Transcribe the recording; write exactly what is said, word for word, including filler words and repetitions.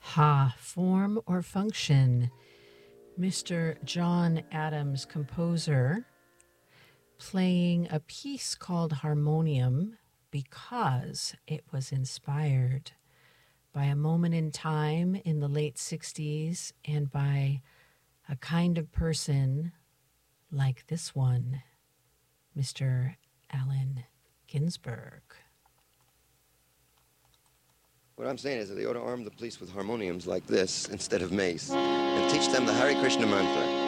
Ha, form or function. Mister John Adams, composer, playing a piece called Harmonium because it was inspired by a moment in time in the late sixties and by a kind of person like this one, Mister Allen Ginsberg. What I'm saying is that they ought to arm the police with harmoniums like this instead of mace and teach them the Hare Krishna mantra.